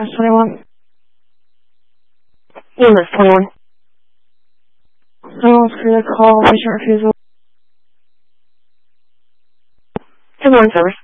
That's 21. EMS 21. Someone's for the call, patient refusal. 10-1 service.